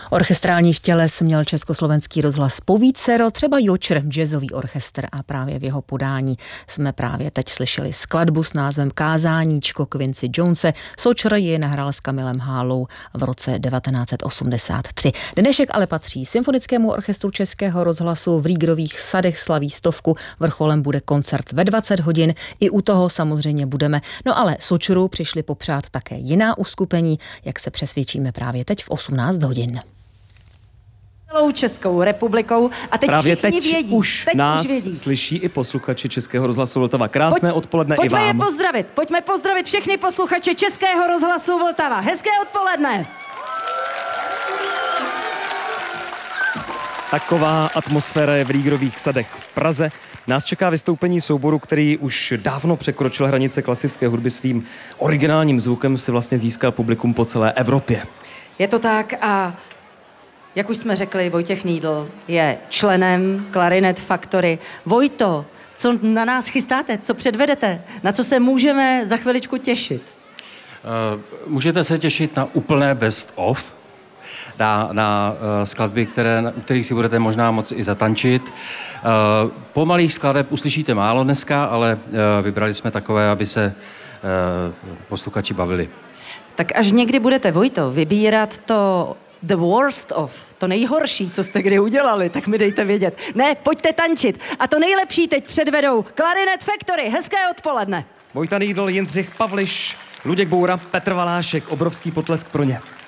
Orchestrálních těles měl Československý rozhlas povícero, třeba Jočr, jazzový orchestr, a právě v jeho podání jsme právě teď slyšeli skladbu s názvem Kázáníčko Quincy Jonese. Sočr ji nahrál s Kamilem Hálou v roce 1983. Dnešek ale patří Symfonickému orchestru Českého rozhlasu, v Rígrových sadech slaví 100. Vrcholem bude koncert ve 20 hodin. I u toho samozřejmě budeme. No ale Sočru přišli popřát také jiná uskupení, jak se přesvědčíme právě teď v 18 hodin. Celou Českou republikou a teď právě všichni teď vědí. Už teď nás už vědí. Slyší i posluchači Českého rozhlasu Vltava. Krásné odpoledne i vám. Pojďme pozdravit všechny posluchače Českého rozhlasu Vltava. Hezké odpoledne. Taková atmosféra je v Rígrových sadech v Praze. Nás čeká vystoupení souboru, který už dávno překročil hranice klasické hudby. Svým originálním zvukem si vlastně získal publikum po celé Evropě. Je to tak a jak už jsme řekli, Vojtěch Needl je členem Clarinet Factory. Vojto, co na nás chystáte? Co předvedete? Na co se můžeme za chviličku těšit? Můžete se těšit na úplné best of, na skladby, u kterých si budete možná moci i zatančit. Pomalých skladeb uslyšíte málo dneska, ale vybrali jsme takové, aby se posluchači bavili. Tak až někdy budete, Vojto, vybírat to the worst of, to nejhorší, co jste kdy udělali, tak mi dejte vědět. Ne, pojďte tančit. A to nejlepší teď předvedou Clarinet Factory. Hezké odpoledne. Vojta Needl, Jindřich Pavliš, Luděk Boura, Petr Valášek. Obrovský potlesk pro ně.